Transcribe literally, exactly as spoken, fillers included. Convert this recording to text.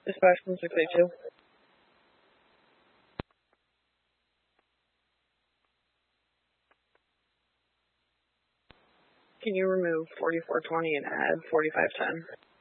Dispatch from six eighty-two. Can you remove forty-four twenty and add forty-five ten?